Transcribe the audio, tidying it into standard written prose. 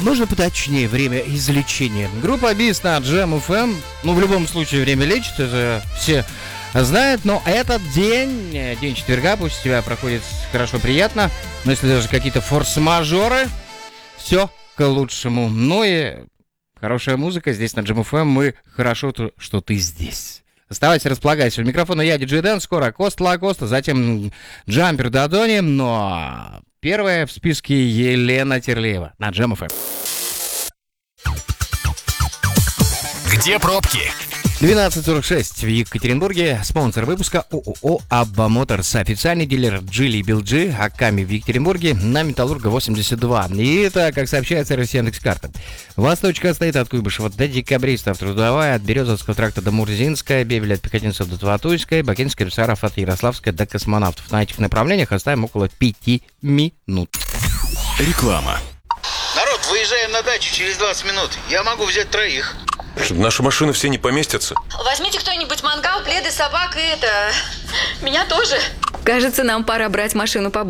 Можно поточнее время излечения? Группа Бис на Jam FM. Ну, в любом случае, время лечит, это все знают. Но этот день четверга, пусть у тебя проходит хорошо, приятно. Но если даже какие-то форс-мажоры, все к лучшему. Ну и хорошая музыка здесь на Jam FM. Мы хорошо, что ты здесь. Оставайся, располагайся. У микрофона я, диджей Дэн. Скоро Коста Лакоста, затем Джампер Дадони. Но первая в списке Елена Терлеева на Jam FM. Где пробки? 12:46 в Екатеринбурге. Спонсор выпуска ООО «Абба Моторс». Официальный дилер Джили Билджи, Аками в Екатеринбурге на Металлурга 82. И это, как сообщает сервис Яндекс.Карта. Восточка стоит от Куйбышева до Декабристов, Трудовая от Березовского тракта до Мурзинская, Бевеля от Пехотинцев до Тватуйской, Бакинская, Писаров от Ярославской до Космонавтов. На этих направлениях оставим около 5 минут. Реклама. Народ, выезжаем на дачу через 20 минут. Я могу взять 3. Наши машины все не поместятся. Возьмите кто-нибудь мангал, пледы, собак и это... Меня тоже. Кажется, нам пора брать машину побольше.